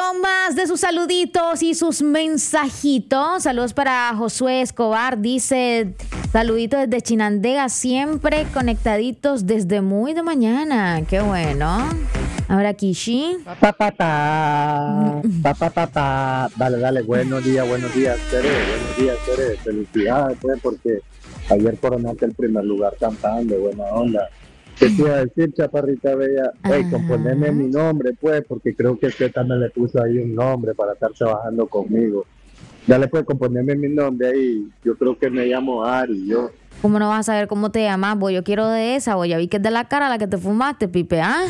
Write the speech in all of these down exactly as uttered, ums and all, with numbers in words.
Atención, más de sus saluditos y sus mensajitos. Saludos para Josué Escobar. Dice, saluditos desde Chinandega, siempre conectaditos desde muy de mañana. Qué bueno. Ahora Kishi. Pa, pa, pa, pa, pa, pa, pa, pa. Dale, dale, buenos días, buenos días, Tere, buenos días, Tere. Felicidades, pues, porque ayer coronaste el primer lugar cantando, buena onda. ¿Qué te iba a decir, chaparrita bella? Hey, componeme mi nombre, pues, porque creo que usted también le puso ahí un nombre para estar trabajando conmigo. Dale, pues, componeme mi nombre ahí. Yo creo que me llamo Ari, yo. ¿Cómo no vas a saber cómo te llamas? Vos, yo quiero de esa, vos. Ya vi que es de la cara la que te fumaste, Pipe, ¿ah?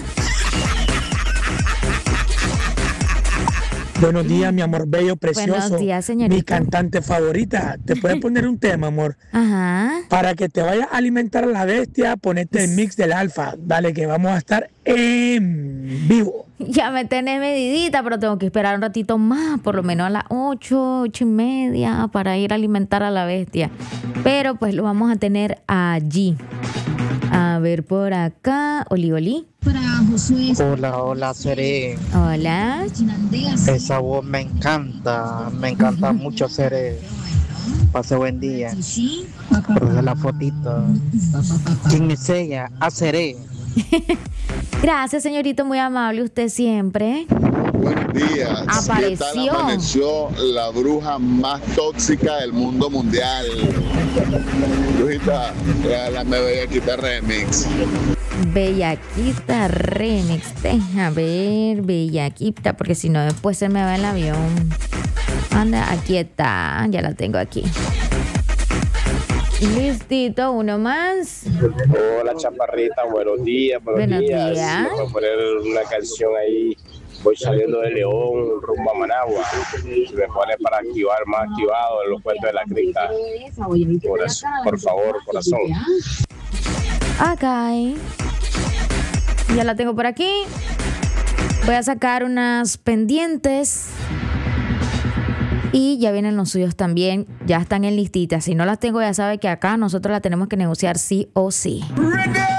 Buenos días, mi amor bello, precioso. Buenos días, señorita. Mi cantante favorita. ¿Te puedes poner un tema, amor? Ajá. Para que te vayas a alimentar a la bestia, ponete el mix del alfa. Dale, que vamos a estar en vivo. Ya me tenés medidita, pero tengo que esperar un ratito más, por lo menos a las ocho, ocho y media, para ir a alimentar a la bestia. Pero pues lo vamos a tener allí. A ver por acá. Oli, oli. Para Josué. Hola, hola, Seré. Hola. Esa voz me encanta, me encanta mucho, Seré. Pase buen día. Por la fotito. ¿Quién me sella? A Seré. Gracias, señorito, muy amable, usted siempre. Buenos días. Apareció. ¿Qué tal amaneció la bruja más tóxica del mundo mundial? Brujita, regálame Bellaquita Remix. Bellaquita Remix. Deja ver, Bellaquita, porque si no después se me va el avión. Anda, aquí está, ya la tengo aquí. Listito, uno más. Hola, chaparrita, buenos días, buenos, Buenos días. días. Vamos a poner una canción ahí. Voy saliendo de León, rumbo a Managua. Si me pone para activar más activado en los cuentos de la cripta. Corazón, por favor, corazón. Ok. Ya la tengo por aquí. Voy a sacar unas pendientes. Y ya vienen los suyos también. Ya están en listita. Si no las tengo, ya sabe que acá nosotros las tenemos que negociar sí o sí. Reggae.